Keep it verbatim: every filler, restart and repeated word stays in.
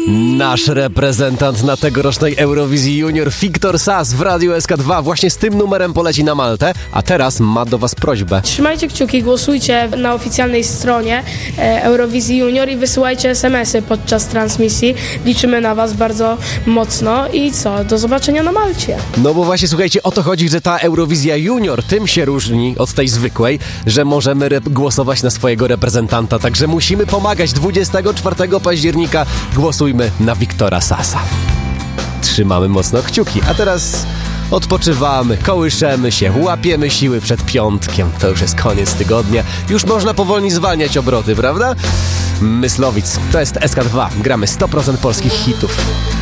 Nasz reprezentant na tegorocznej Eurowizji Junior, Wiktor Sas w Radiu S K dwa właśnie z tym numerem poleci na Maltę, a teraz ma do was prośbę. Trzymajcie kciuki, głosujcie na oficjalnej stronie e, Eurowizji Junior i wysyłajcie es em esy podczas transmisji. Liczymy na was bardzo mocno i co? Do zobaczenia na Malcie. No bo właśnie słuchajcie, o to chodzi, że ta Eurowizja Junior tym się różni od tej zwykłej, że możemy rep- głosować na swojego reprezentanta, także musimy pomagać. dwudziestego czwartego października głosujmy na Wiktora Sasa. Trzymamy mocno kciuki, a teraz odpoczywamy, kołyszemy się, łapiemy siły przed piątkiem. To już jest koniec tygodnia, już można powolnie zwalniać obroty, prawda? Myslowic, to jest S K dwa, gramy sto procent polskich hitów.